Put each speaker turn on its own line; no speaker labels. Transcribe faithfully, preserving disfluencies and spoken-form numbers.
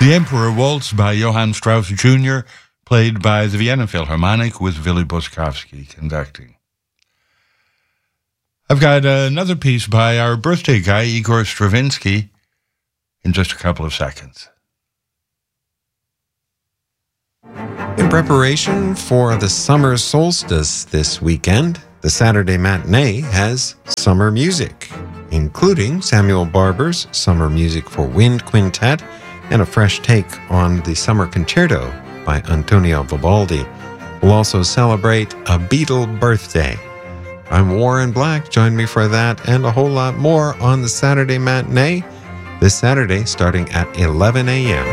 The Emperor Waltz by Johann Strauss Junior, played by the Vienna Philharmonic with Willy Boskowski conducting. I've got another piece by our birthday guy, Igor Stravinsky, in just a couple of seconds.
In preparation for the summer solstice this weekend, the Saturday matinee has summer music, including Samuel Barber's Summer Music for Wind Quintet and a fresh take on the Summer Concerto by Antonio Vivaldi. We'll also celebrate a Beatle birthday. I'm Warren Black. Join me for that and a whole lot more on the Saturday matinee this Saturday starting at eleven a.m.